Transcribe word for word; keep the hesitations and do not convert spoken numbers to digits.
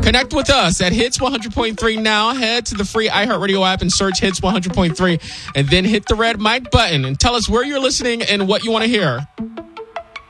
Connect with us at Hits one hundred point three now. Head to the free iHeartRadio app and search Hits one hundred point three, and then hit the red mic button and tell us where you're listening and what you want to hear.